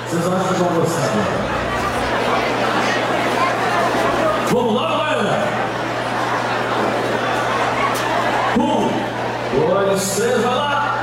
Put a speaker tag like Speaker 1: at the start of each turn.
Speaker 1: Vocês acham que vão gostar? Vamos lá, galera! 1, 2, 3, vai lá!